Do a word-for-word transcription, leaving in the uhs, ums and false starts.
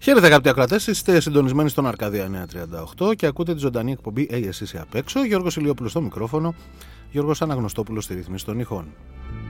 Χαίρετε αγαπητοί ακροατές, είστε συντονισμένοι στον Αρκαδία εννιακόσια τριάντα οκτώ και ακούτε τη ζωντανή εκπομπή «Hey, εσύ είσαι απ' έξω». Γιώργος Ηλιόπουλος στο μικρόφωνο, Γιώργος Αναγνωστόπουλος στη ρύθμιση των ηχών.